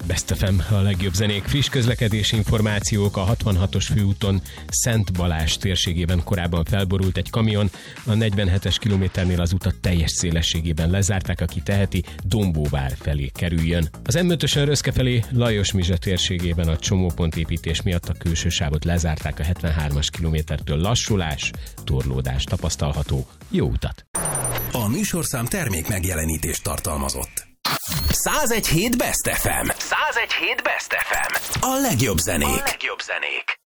Best FM, a legjobb zenék, friss közlekedési információk. A 66-os főúton Szent Balázs térségében korábban felborult egy kamion, a 47-es kilométernél az utat teljes szélességében lezárták, aki teheti, Dombóvár felé kerüljön. Az M5-ösön Röszke felé Lajos-Mizsa térségében a csomópontépítés miatt a külső sávot lezárták, a 73-as kilométertől lassulás, torlódás tapasztalható. Jó utat! A műsorszám termék megjelenítést tartalmazott. 101.7 Best FM. 101.7 Best FM. A legjobb zenék.